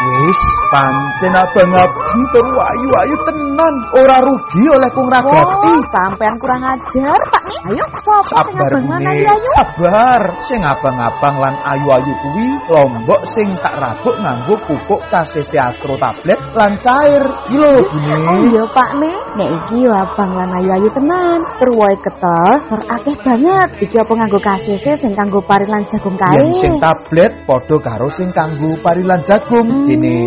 Wis, pancen abang-abang tur ayu-ayu tenan, ora rugi oleh kung ragati. Sampean kurang ajar, Pak nih. Ayo, sapa sing abang lan ayu-ayu? Sabar, sing abang-abang lan ayu-ayu kuwi lombok sing tak rabuk nganggo pupuk KCC Astro tablet lan cair. Iki lho, Bune. Oh iya, Pak nih. Nek iki yo abang lan ayu-ayu tenan. Tur wohe ketel, tur akeh banget. Iki apa nganggo KCC sing kanggo pari lan jagung kae? Yen sing tablet padha karo sing kanggo pari lan jagung. Dene